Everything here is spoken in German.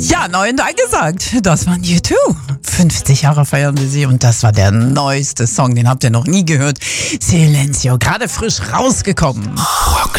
Ja, neu und angesagt. Das waren U2. 50 Jahre feiern wir sie und das war der neueste Song, den habt ihr noch nie gehört. Silencio, gerade frisch rausgekommen.